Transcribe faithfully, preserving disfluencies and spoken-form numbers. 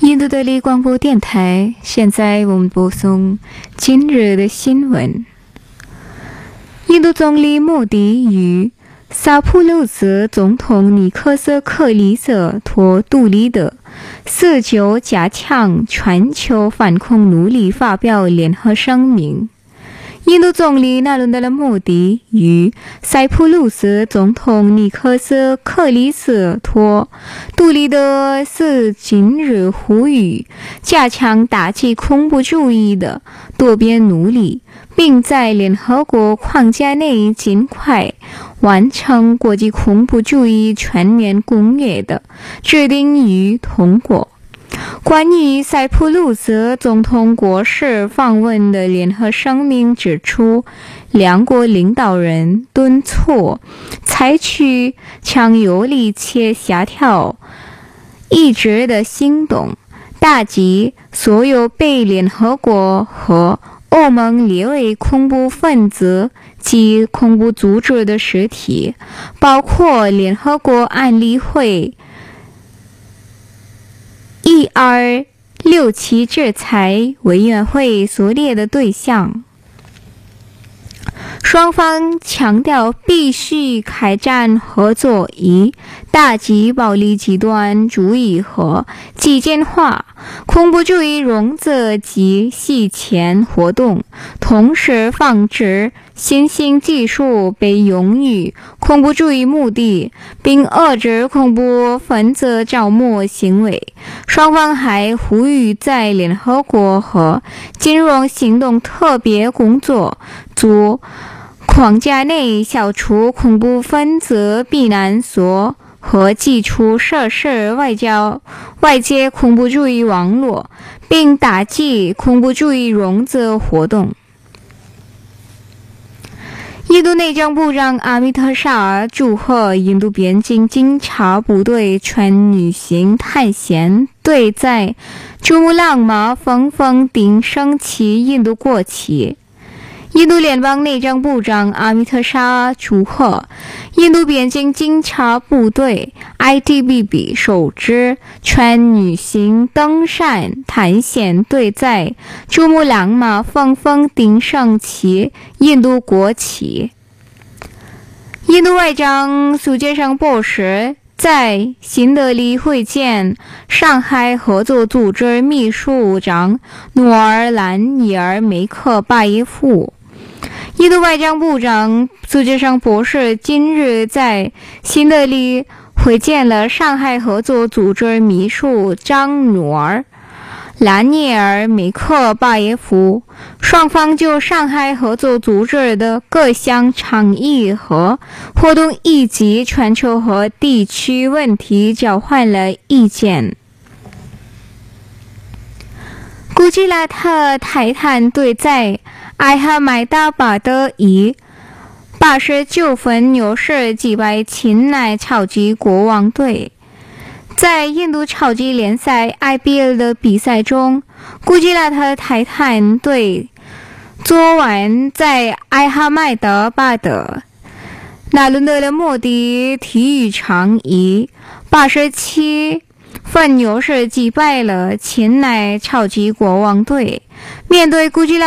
印度德里广播电台，现在我们播送今日的新闻。印度总理莫迪与萨普鲁斯总统尼克斯克里瑟托杜里德四九加强全球反恐努力发表联合声明。印度总理纳伦德拉莫迪与塞浦路斯总统尼克斯克里斯托杜里德斯今日呼吁加强打击恐怖主义的多边努力，并在联合国框架内尽快完成国际恐怖主义全面公约的制定与通过。关于塞浦路斯总统国事访问的联合声明指出，两国领导人敦促采取强有力且协调一致的行动，打击所有被联合国和欧盟列为恐怖分子及恐怖组织的实体，包括联合国安理会一二六七制裁委员会所列的对象。双方强调必须开展合作，以打击暴力极端主义和激进化、恐怖主义融资及洗钱活动，同时防止新兴技术被用于恐怖主义目的，并遏制恐怖分子招募行为。双方还呼吁在联合国和金融行动特别工作组框架内消除恐怖分子避难所和基础设施外交外界恐怖主义网络，并打击恐怖主义融资活动。印度内政部长阿米特沙尔祝贺印度边境警察部队全女性探险队在珠穆朗玛峰峰顶升起印度国旗。印度联邦内政部长阿米特沙尔祝贺印度边境警察部队 I T B B 首支全女性登山探险队在珠穆朗玛峰峰顶升起印度国旗。印度外长苏杰生博士在新德里会见上海合作组织秘书长努尔兰尼尔梅克巴耶夫。印度外交部长苏杰生博士今日在新德里会见了上海合作组织秘书长努尔兰尼尔梅克巴耶夫，双方就上海合作组织的各项倡议和活动以及全球和地区问题交换了意见。古吉拉特泰坦队在艾哈迈达巴德以八十九分优势击败钦奈超级国王队。在印度超级联赛 I B L 的比赛中，古吉拉特泰坦队昨晚在艾哈迈达巴德纳伦德的莫迪体育场以八十七分优势击败了钦奈超级国王队。面对古吉拉